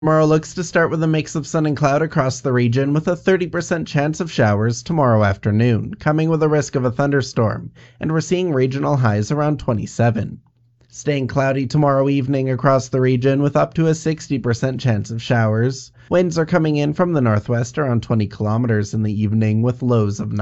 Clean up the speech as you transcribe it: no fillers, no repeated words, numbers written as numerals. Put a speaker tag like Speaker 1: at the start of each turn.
Speaker 1: Tomorrow looks to start with a mix of sun and cloud across the region, with a 30% chance of showers tomorrow afternoon, coming with a risk of a thunderstorm, and we're seeing regional highs around 27. Staying cloudy tomorrow evening across the region, with up to a 60% chance of showers. Winds are coming in from the northwest around 20 kilometers in the evening, with lows of 9.